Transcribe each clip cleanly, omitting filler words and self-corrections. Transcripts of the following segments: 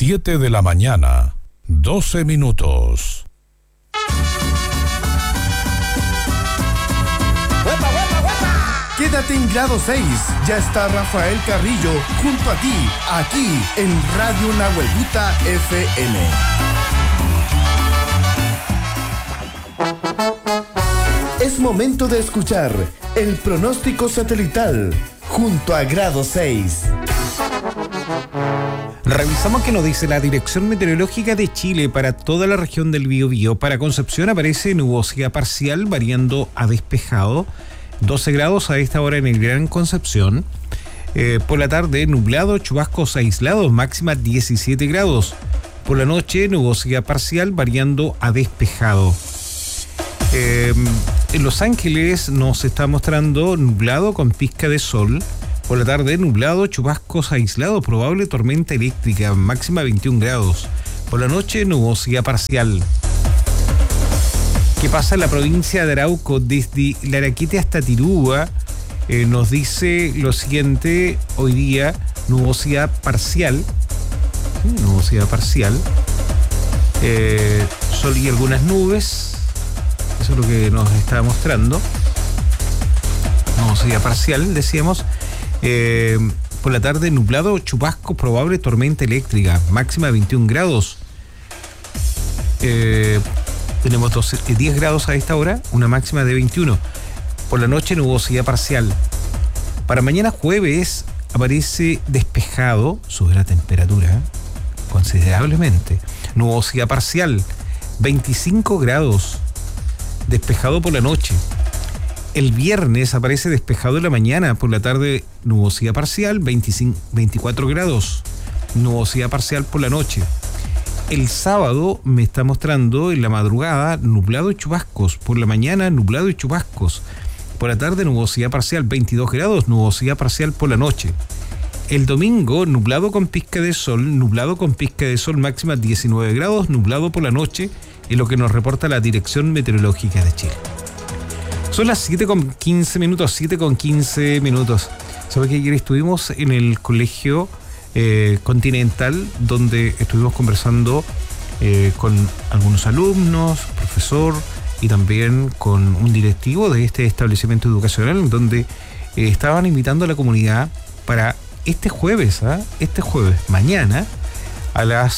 7 de la mañana, 12 minutos. Quédate en grado 6. Ya está Rafael Carrillo junto a ti, aquí en Radio Nahuelbuta FM. Es momento de escuchar el pronóstico satelital junto a grado 6. Revisamos qué nos dice la Dirección Meteorológica de Chile para toda la región del Biobío. Para Concepción aparece nubosidad parcial variando a despejado. 12 grados a esta hora en el Gran Concepción. Por la tarde, nublado, chubascos aislados, máxima 17 grados. Por la noche, nubosidad parcial variando a despejado. En Los Ángeles nos está mostrando nublado con pizca de sol. Por la tarde, nublado, chubascos aislados, probable tormenta eléctrica, máxima 21 grados. Por la noche, nubosidad parcial. ¿Qué pasa en la provincia de Arauco? Desde Laraquete hasta Tirúa, nos dice lo siguiente: hoy día, nubosidad parcial. ¿Sí? Nubosidad parcial. Sol y algunas nubes. Eso es lo que nos está mostrando. Nubosidad parcial, decíamos. Por la tarde, nublado, chubasco, probable tormenta eléctrica, máxima 21 grados. Tenemos 10 grados a esta hora, una máxima de 21. Por la noche, nubosidad parcial. Para mañana jueves aparece despejado, sube la temperatura considerablemente. Nubosidad parcial, 25 grados. Despejado por la noche. El viernes aparece despejado en la mañana, por la tarde nubosidad parcial, 24 grados. Nubosidad parcial por la noche. El sábado me está mostrando en la madrugada nublado y chubascos. Por la mañana nublado y chubascos. Por la tarde nubosidad parcial, 22 grados, nubosidad parcial por la noche. El domingo nublado con pizca de sol, máxima 19 grados, nublado por la noche, es lo que nos reporta la Dirección Meteorológica de Chile. Son las 7:15 minutos. ¿Sabes que ayer estuvimos en el colegio Continental, donde estuvimos conversando con algunos alumnos, profesor y también con un directivo de este establecimiento educacional, donde estaban invitando a la comunidad para este jueves, mañana, a las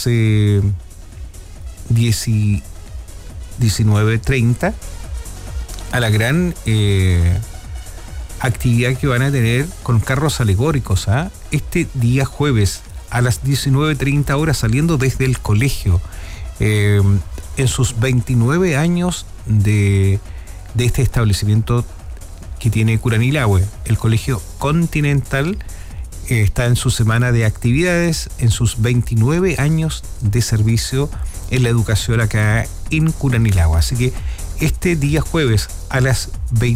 19:30, a la gran actividad que van a tener con carros alegóricos, este día jueves a las 19:30 horas, saliendo desde el colegio, en sus 29 años de este establecimiento que tiene Curanilahue. El colegio Continental está en su semana de actividades, en sus 29 años de servicio en la educación acá en Curanilahue. Así que este día jueves a las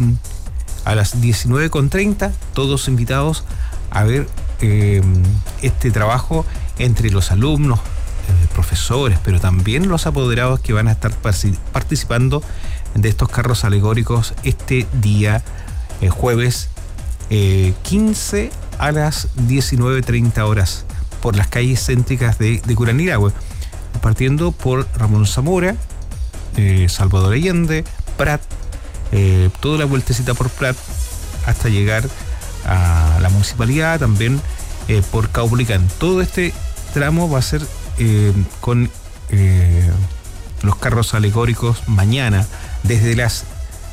19:30, todos invitados a ver este trabajo entre los alumnos, profesores, pero también los apoderados que van a estar participando de estos carros alegóricos este día jueves 15 a las 19:30 horas por las calles céntricas de Curanilahue, partiendo por Ramón Zamora, Salvador Allende, Prat, toda la vueltecita por Prat hasta llegar a la municipalidad, también por Caupolicán. Todo este tramo va a ser con los carros alegóricos mañana desde las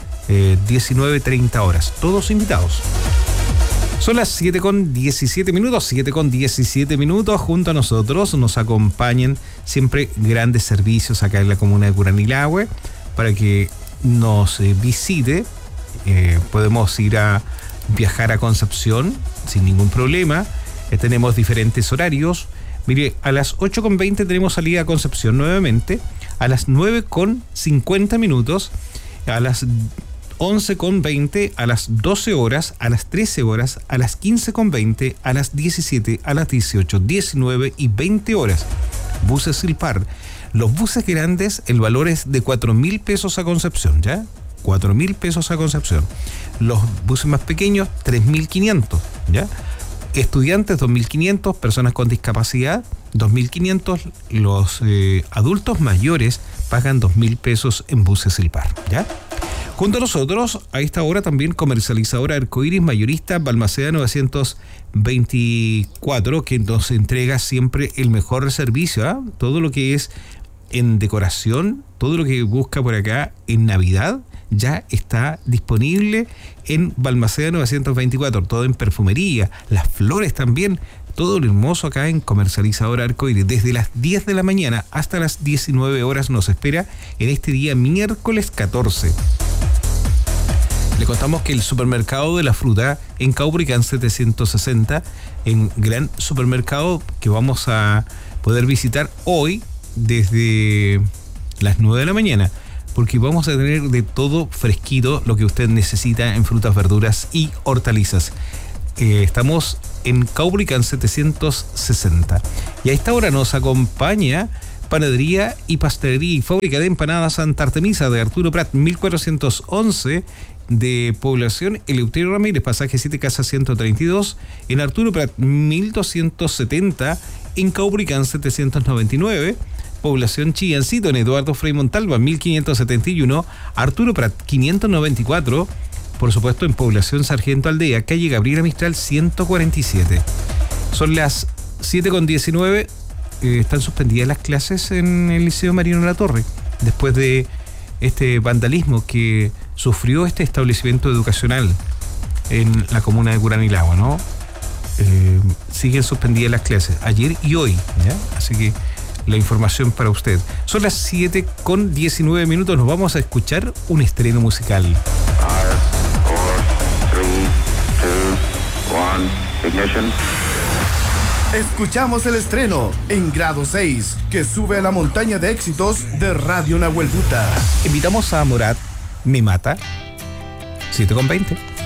19:30 horas. Todos invitados. Son las 7:17 minutos. Junto a nosotros nos acompañan siempre grandes servicios acá en la comuna de Curanilahue para que nos visite. Podemos ir a viajar a Concepción sin ningún problema. Tenemos diferentes horarios. Mire, a las 8:20 tenemos salida a Concepción nuevamente, a las 9:50 minutos, a las 11:20, a las 12 horas, a las 13 horas, a las 15:20, a las 17, a las 18, 19 y 20 horas. Buses Silpar. Los buses grandes, el valor es de 4.000 pesos a Concepción, ¿ya? 4.000 pesos a Concepción. Los buses más pequeños, 3.500, ¿ya? Estudiantes 2.500, personas con discapacidad 2.500, los adultos mayores pagan 2.000 pesos en buses Silpar, ¿ya? Junto a nosotros, a esta hora también comercializadora Arcoiris mayorista Balmaceda 924, que nos entrega siempre el mejor servicio, ¿eh? Todo lo que es en decoración, todo lo que busca por acá en Navidad, ya está disponible en Balmaceda 924, todo en perfumería, las flores también, todo lo hermoso acá en comercializadora Arcoiris. Desde las 10 de la mañana hasta las 19 horas nos espera en este día miércoles 14. Le contamos que el supermercado de la fruta en Caupolicán 760, en gran supermercado que vamos a poder visitar hoy desde las 9 de la mañana, porque vamos a tener de todo fresquito lo que usted necesita en frutas, verduras y hortalizas. Estamos en Caupolicán 760 y a esta hora nos acompaña Panadería y Pastelería y Fábrica de Empanadas Santa Artemisa de Arturo Prat 1411 de población Eleuterio Ramírez, pasaje 7 Casa 132, en Arturo Prat 1270, en Caupolicán 799, población Chillancito en Eduardo Frei Montalva 1571, Arturo Prat 594, por supuesto en población Sargento Aldea, calle Gabriela Mistral 147. Son las 7:19, están suspendidas las clases en el Liceo Mariano Latorre, después de este vandalismo que sufrió este establecimiento educacional en la comuna de Curanilagua, ¿no? Siguen suspendidas las clases ayer y hoy, ¿ya? Así que la información para usted. Son las 7:19, nos vamos a escuchar un estreno musical. 5, 4, 3, 2, 1, ignition. Escuchamos el estreno en grado 6, que sube a la montaña de éxitos de Radio Nahuel Buta. Invitamos a Morat, Me Mata, 7:20.